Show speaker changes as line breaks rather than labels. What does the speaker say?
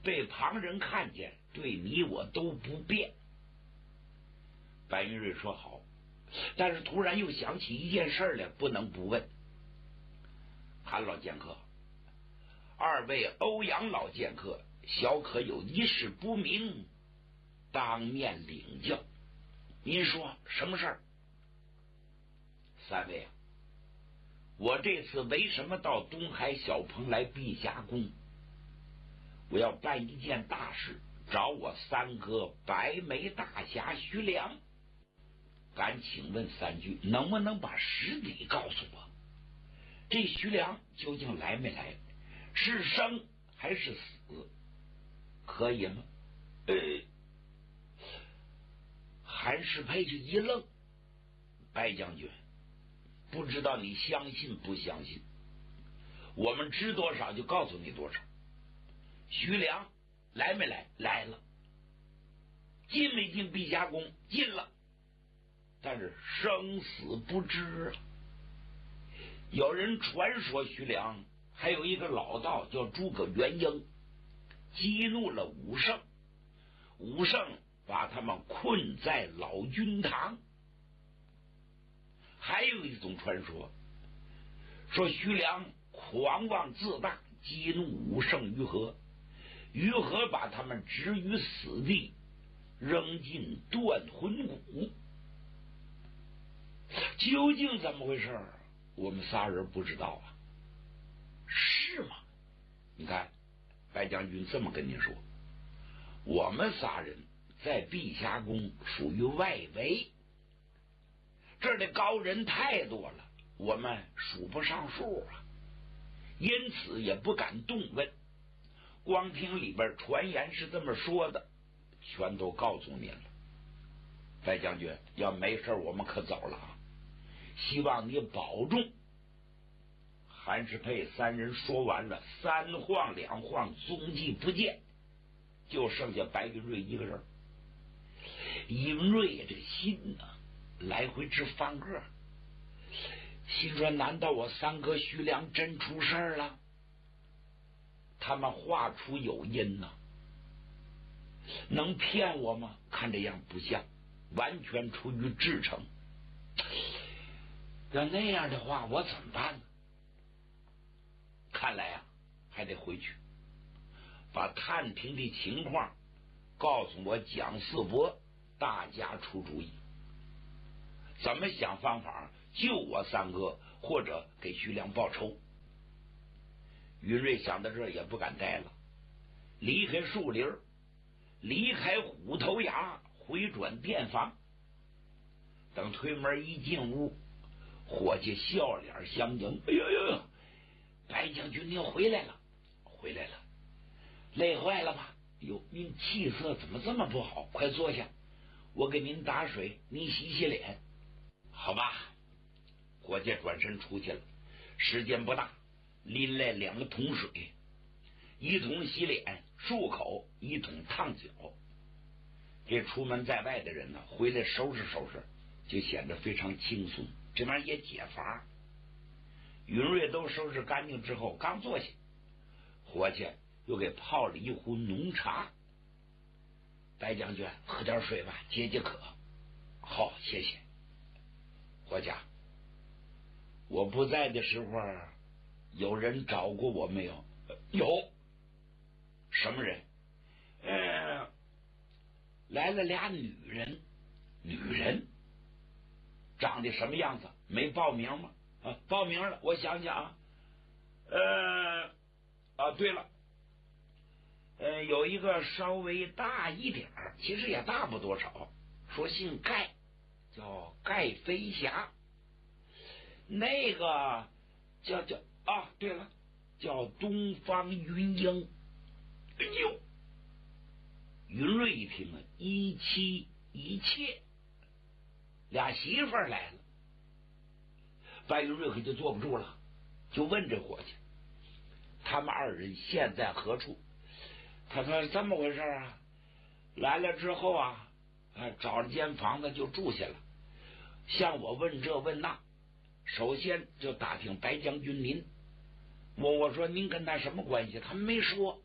被旁人看见，对你我都不便。白云瑞说好，但是突然又想起一件事来，不能不问。韩老剑客，二位欧阳老剑客，小可有一事不明，当面领教。您说什么事儿？三位啊，我这次为什么到东海小蓬莱碧霞宫？我要办一件大事，找我三哥白眉大侠徐良。敢请问三句，能不能把实底告诉我？这徐良究竟来没来？是生还是死？可以吗？韩世佩就一愣。白将军，不知道你相信不相信？我们知多少就告诉你多少。徐良来没来？来了。进没进碧霞宫？进了。但是生死不知啊。有人传说徐良还有一个老道叫诸葛元英，激怒了武圣，武圣把他们困在老君堂。还有一种传说，说徐良狂妄自大，激怒武圣于和，于和把他们置于死地，扔进断魂谷。究竟怎么回事？我们仨人不知道啊。是吗？你看，白将军这么跟您说，我们仨人在碧霞宫属于外围，这儿的高人太多了，我们数不上数啊，因此也不敢动问。光听里边传言是这么说的，全都告诉您了。白将军，要没事我们可走了啊，希望你保重。韩世佩三人说完了，三晃两晃，踪迹不见，就剩下白云瑞一个人。云瑞这心呢，来回直翻个，心说难道我三哥徐良真出事了？他们话出有因呢，能骗我吗？看这样不像，完全出于至诚。要那样的话，我怎么办呢？看来啊，还得回去把探听的情况告诉我蒋四伯，大家出主意，怎么想方法救我三哥，或者给徐良报仇。云瑞想到这也不敢待了，离开树林，离开虎头崖，回转店房。等推门一进屋，伙计笑脸相迎。哎呦呦，白将军您回来了。回来了。累坏了吧？哟，您气色怎么这么不好？快坐下，我给您打水，您洗洗脸。好吧。伙计转身出去了，时间不大，拎来2个桶水，一桶洗脸漱口，一桶烫脚。这出门在外的人呢，回来收拾收拾，就显得非常轻松，这玩意儿也解乏。云瑞都收拾干净之后，刚坐下，伙计又给泡了一壶浓茶。白将军，喝点水吧，解解渴。好，谢谢。伙计，我不在的时候，有人找过我没有？有。什么人？来了俩女人。女人长得什么样子？没报名吗？报名了，我想想啊，对了，有一个稍微大一点，其实也大不多少，说姓盖，叫盖飞侠。那个叫对了，叫东方云英。哎呦，云瑞一听啊，一妻一妾，俩媳妇儿来了。白云瑞可就坐不住了，就问这伙计，他们二人现在何处？他说这么回事啊，来了之后啊，找了间房子就住下了，向我问这问那，首先就打听白将军您。我说您跟他什么关系？他们没说。